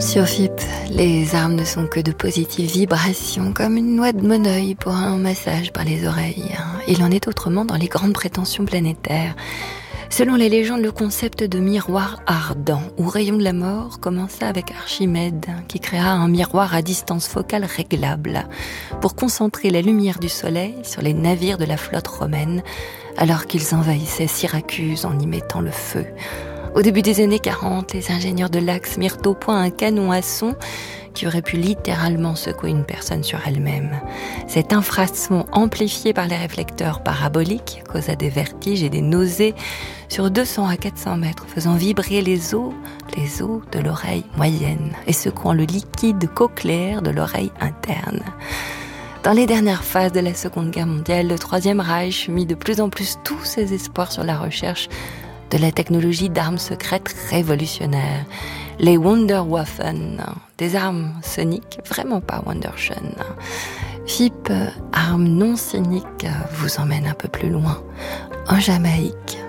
Sur FIP, les armes ne sont que de positives vibrations, comme une noix de moneuil pour un massage par les oreilles. Il en est autrement dans les grandes prétentions planétaires. Selon les légendes, le concept de miroir ardent ou rayon de la mort commença avec Archimède, qui créa un miroir à distance focale réglable pour concentrer la lumière du soleil sur les navires de la flotte romaine, alors qu'ils envahissaient Syracuse en y mettant le feu. Au début des années 40, les ingénieurs de l'Axe mirent au point un canon à son qui aurait pu littéralement secouer une personne sur elle-même. Cet infrason amplifié par les réflecteurs paraboliques causa des vertiges et des nausées sur 200 à 400 mètres, faisant vibrer les os de l'oreille moyenne et secouant le liquide cochléaire de l'oreille interne. Dans les dernières phases de la Seconde Guerre mondiale, le Troisième Reich mit de plus en plus tous ses espoirs sur la recherche de la technologie d'armes secrètes révolutionnaires, les Wunderwaffen, des armes soniques, vraiment pas Wunderschön. FIP, armes non cyniques, vous emmène un peu plus loin, en Jamaïque,